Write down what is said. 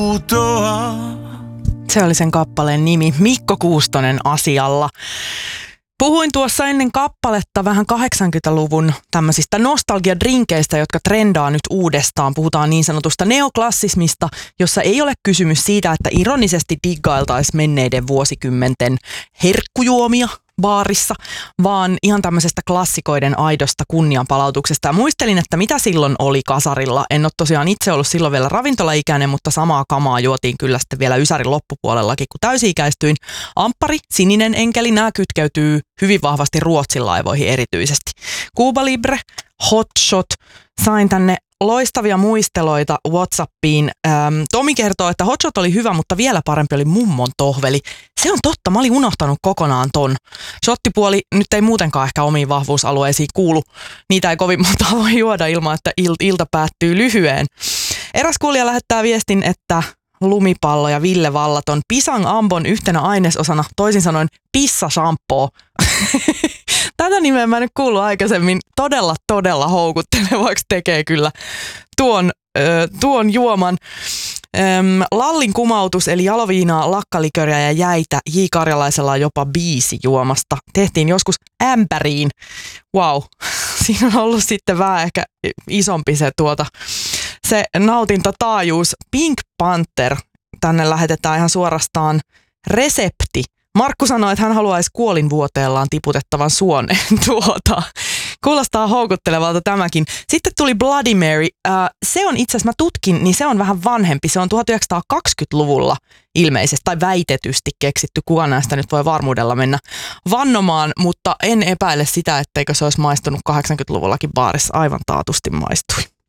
Se oli sen kappaleen nimi, Mikko Kuustonen asialla. Puhuin tuossa ennen kappaletta vähän 80-luvun tämmöisistä nostalgiadrinkeistä, jotka trendaa nyt uudestaan. Puhutaan niin sanotusta neoklassismista, jossa ei ole kysymys siitä, että ironisesti diggailtaisiin menneiden vuosikymmenten herkkujuomia baarissa, vaan ihan tämmöisestä klassikoiden aidosta kunnianpalautuksesta. Ja muistelin, että mitä silloin oli kasarilla. En ole tosiaan itse ollut silloin vielä ravintolaikäinen, mutta samaa kamaa juotiin kyllä sitten vielä ysärin loppupuolellakin, kun täysi-ikäistyin. Amppari, sininen enkeli, nämä kytkeytyy hyvin vahvasti Ruotsin laivoihin erityisesti. Cuba Libre, Hot Shot, sain tänne loistavia muisteloita WhatsAppiin. Tomi kertoo, että Hot Shot oli hyvä, mutta vielä parempi oli mummon tohveli. Se on totta, mä olin unohtanut kokonaan ton. Shottipuoli nyt ei muutenkaan ehkä omiin vahvuusalueisiin kuulu. Niitä ei kovin monta voi juoda ilman, että ilta päättyy lyhyeen. Eräs kuulija lähettää viestin, että lumipallo ja Ville Vallaton Pisang Ambon yhtenä ainesosana, toisin sanoen pissashampoo. Tätä nimeä mä en nyt kuullut aikaisemmin. Todella houkuttelevaksi tekee kyllä tuon juoman. Lallin kumautus eli jaloviinaa, lakkaliköriä ja jäitä. J. Karjalaisella on jopa 5 juomasta. Tehtiin joskus ämpäriin. Wow, siinä on ollut sitten vähän ehkä isompi se nautintotaajuus. Pink Panther, tänne lähetetään ihan suorastaan resepti. Markku sanoi, että hän haluaisi kuolinvuoteellaan tiputettavan suoneen Kuulostaa houkuttelevalta tämäkin. Sitten tuli Bloody Mary. Se on itse asiassa, mä tutkin, niin se on vähän vanhempi. Se on 1920-luvulla ilmeisesti tai väitetysti keksitty. Kuka näistä nyt voi varmuudella mennä vannomaan, mutta en epäile sitä, etteikö se olisi maistunut 80-luvullakin baarissa. Aivan taatusti maistui.